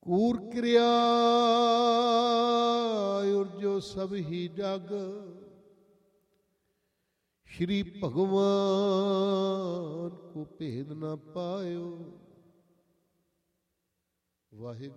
कूर क्रिया और जो सब ही जग, श्री भगवान को भेद न पायो। वाहिगुरू।